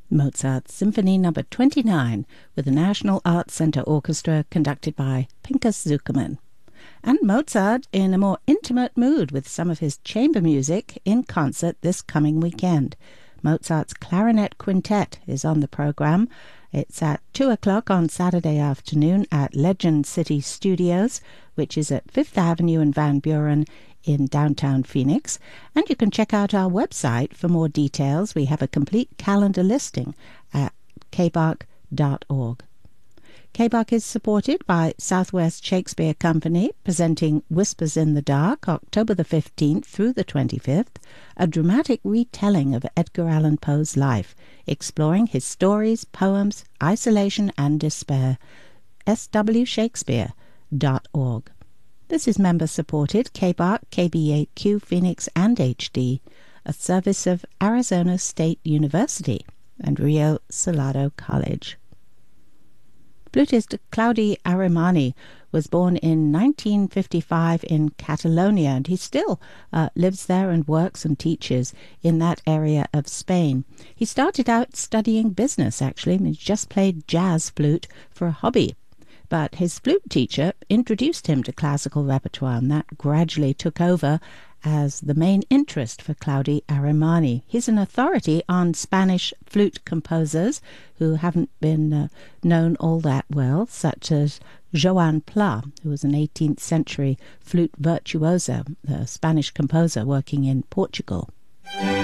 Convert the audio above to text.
Mozart Symphony No. 29 with the National Arts Center Orchestra conducted by Pinchas Zukerman. And Mozart in a more intimate mood with some of his chamber music in concert this coming weekend. Mozart's Clarinet Quintet is on the program. It's at 2 o'clock on Saturday afternoon at Legend City Studios, which is at 5th Avenue and Van Buren in downtown Phoenix. And you can check out our website for more details. We have a complete calendar listing at kbach.org. KBach is supported by Southwest Shakespeare Company, presenting Whispers in the Dark, October the 15th through the 25th, a dramatic retelling of Edgar Allan Poe's life, exploring his stories, poems, isolation and despair. swshakespeare.org. This is member-supported KBach, KBAQ, Phoenix and HD, a service of Arizona State University and Rio Salado College. Flutist Claudi Arimany was born in 1955 in Catalonia, and he still lives there and works and teaches in that area of Spain. He started out studying business, actually. He just played jazz flute for a hobby. But his flute teacher introduced him to classical repertoire, and that gradually took over as the main interest for Claudi Arimany. He's an authority on Spanish flute composers who haven't been known all that well, such as Joan Pla, who was an 18th century flute virtuoso, a Spanish composer working in Portugal.